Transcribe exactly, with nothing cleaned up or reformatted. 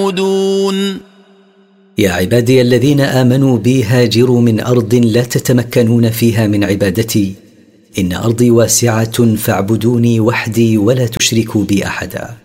تعبدون يا عبادي الذين آمنوا بي هاجروا من أرض لا تتمكنون فيها من عبادتي، إن أرضي واسعة فاعبدوني وحدي ولا تشركوا بي أحدا.